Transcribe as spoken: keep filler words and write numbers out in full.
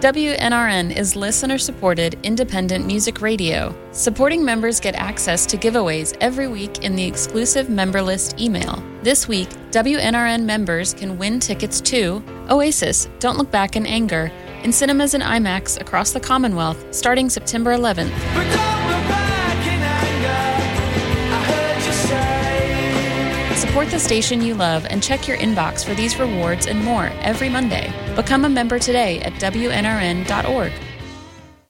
W N R N is listener-supported independent music radio. Supporting members get access to giveaways every week in the exclusive member list email. This week, W N R N members can win tickets to Oasis, Don't Look Back in Anger, in cinemas and IMAX across the Commonwealth starting September eleventh. But don't look back in anger, I heard you say. Support the station you love and check your inbox for these rewards and more every Monday. Become a member today at W N R N dot org.